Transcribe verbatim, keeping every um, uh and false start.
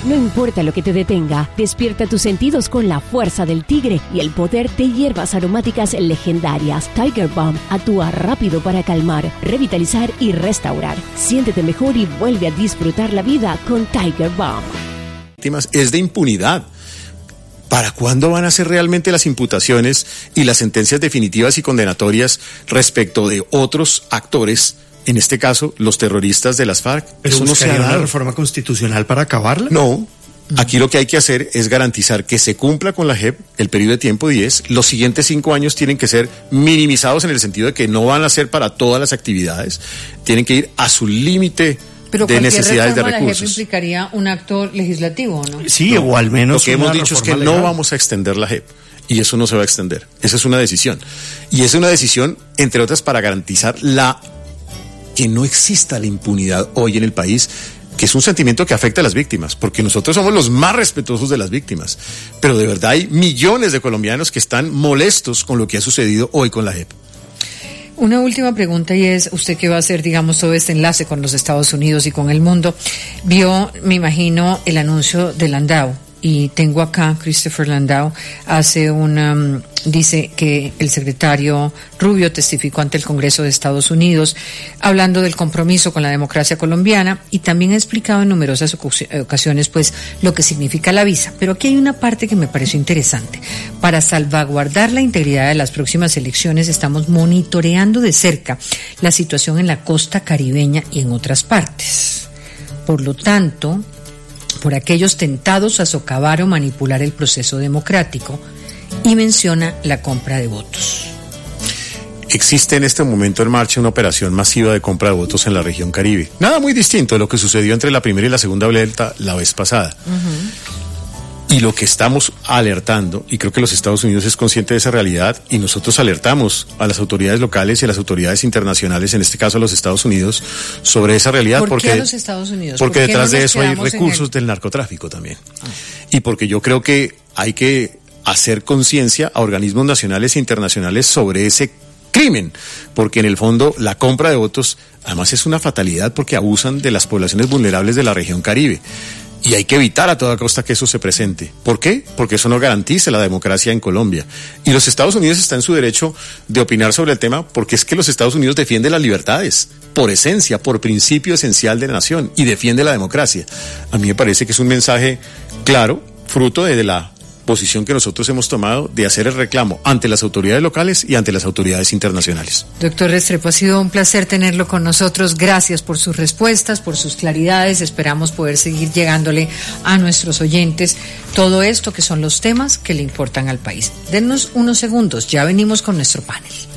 No importa lo que te detenga, despierta tus sentidos con la fuerza del tigre y el poder de hierbas aromáticas legendarias. Tiger Balm actúa rápido para calmar, revitalizar y restaurar. Siéntete mejor y vuelve a disfrutar la vida con Tiger Balm. Es de impunidad. ¿Para cuándo van a ser realmente las imputaciones y las sentencias definitivas y condenatorias respecto de otros actores? En este caso, los terroristas de las FARC. ¿Pero eso no se ha dado una reforma constitucional para acabarla? No. Aquí lo que hay que hacer es garantizar que se cumpla con la J E P el periodo de tiempo diez. Los siguientes cinco años tienen que ser minimizados en el sentido de que no van a ser para todas las actividades. Tienen que ir a su límite de necesidades de recursos. Pero cualquier reforma a la J E P implicaría un acto legislativo, ¿no? Sí, no, o al menos lo que hemos dicho es que legal. No vamos a extender la J E P. Y eso no se va a extender. Esa es una decisión. Y es una decisión, entre otras, para garantizar la que no exista la impunidad hoy en el país, que es un sentimiento que afecta a las víctimas, porque nosotros somos los más respetuosos de las víctimas, pero de verdad hay millones de colombianos que están molestos con lo que ha sucedido hoy con la J E P. Una última pregunta, y es, usted que va a hacer, digamos, todo este enlace con los Estados Unidos y con el mundo, vio, me imagino, el anuncio de Landau. Y tengo acá, Christopher Landau hace una, um, dice que el secretario Rubio testificó ante el Congreso de Estados Unidos hablando del compromiso con la democracia colombiana y también ha explicado en numerosas ocasiones pues lo que significa la visa. Pero aquí hay una parte que me pareció interesante. Para salvaguardar la integridad de las próximas elecciones estamos monitoreando de cerca la situación en la costa caribeña y en otras partes. Por lo tanto, por aquellos tentados a socavar o manipular el proceso democrático, y menciona la compra de votos. Existe en este momento en marcha una operación masiva de compra de votos en la región Caribe. Nada muy distinto de lo que sucedió entre la primera y la segunda vuelta la vez pasada. Uh-huh. Y lo que estamos alertando, y creo que los Estados Unidos es consciente de esa realidad, y nosotros alertamos a las autoridades locales y a las autoridades internacionales, en este caso a los Estados Unidos, sobre esa realidad. ¿Por porque, qué a los Estados Unidos? Porque ¿Por detrás no de eso hay recursos el... del narcotráfico también. Ah. Y porque yo creo que hay que hacer conciencia a organismos nacionales e internacionales sobre ese crimen, porque en el fondo la compra de votos además es una fatalidad porque abusan de las poblaciones vulnerables de la región Caribe. Y hay que evitar a toda costa que eso se presente. ¿Por qué? Porque eso no garantiza la democracia en Colombia. Y los Estados Unidos están en su derecho de opinar sobre el tema porque es que los Estados Unidos defienden las libertades, por esencia, por principio esencial de la nación, y defiende la democracia. A mí me parece que es un mensaje claro, fruto de la posición que nosotros hemos tomado de hacer el reclamo ante las autoridades locales y ante las autoridades internacionales. Doctor Restrepo, ha sido un placer tenerlo con nosotros. Gracias por sus respuestas, por sus claridades. Esperamos poder seguir llegándole a nuestros oyentes todo esto que son los temas que le importan al país. Dennos unos segundos, ya venimos con nuestro panel.